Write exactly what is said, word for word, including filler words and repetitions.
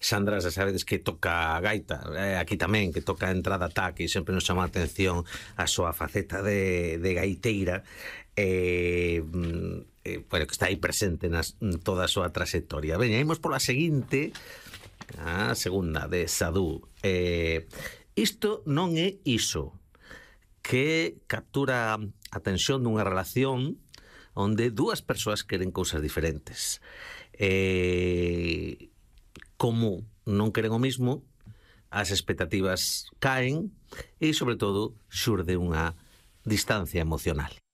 Sandra, xa sabedes que toca a gaita, eh, aquí tamén, que toca a entrada ataque, e sempre nos chama a atención a súa faceta de, de gaiteira, eh, eh, bueno, que está aí presente nas, toda a súa trayectoria. Veña, imos pola seguinte, a segunda de Sadú. Eh, isto non é iso, que captura a tensión dunha relación onde dúas persoas queren cousas diferentes. Eh, como non queren o mismo, as expectativas caen e, sobre todo, xurde unha distancia emocional.